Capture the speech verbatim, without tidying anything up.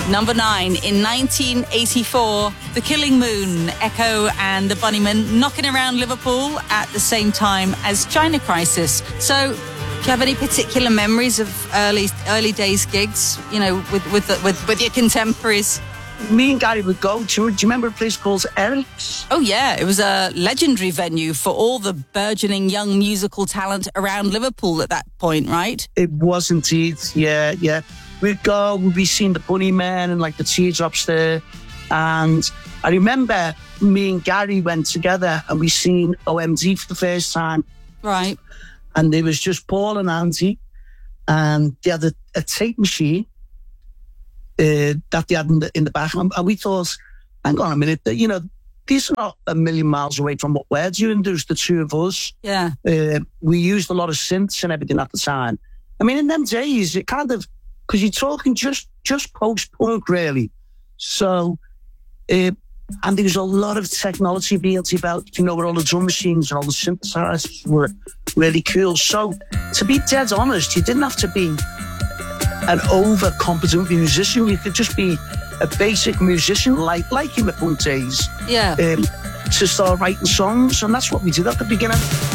Number nine, in nineteen eighty-four, The Killing Moon, Echo and the Bunnymen knocking around Liverpool at the same time as China Crisis. So, do you have any particular memories of early early days gigs, you know, with with the, with, with your contemporaries? Me and Gary would go to, do you remember a place called Eric's? Oh, yeah. It was a legendary venue for all the burgeoning young musical talent around Liverpool at that point, right? It was indeed, yeah, yeah. We'd go, we'd be seeing the Bunnymen and like the teardrops there. And I remember me and Gary went together and we seen O M D for the first time. Right. And there was just Paul and Andy, and they had a, a tape machine uh, that they had in the, in the back. And, and we thought, hang on a minute, you know, these are not a million miles away from what we're doing. There's the two of us. Yeah. Uh, we used a lot of synths and everything at the time. I mean, in them days, it kind of, because you're talking just, just post-punk, really. So, uh, and there was a lot of technology being developed, you know, where all the drum machines and all the synthesizers were really cool. So, to be dead honest, you didn't have to be an over-competent musician. You could just be a basic musician, like like in the punk days. Yeah. Um, to start writing songs, and that's what we did at the beginning.